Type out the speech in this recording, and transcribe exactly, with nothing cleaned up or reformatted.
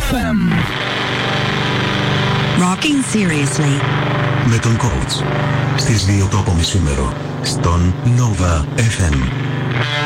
εφ εμ. Rocking seriously. Με τον coach. Στις δύο το απομισήμερο. Στον Nova εφ εμ.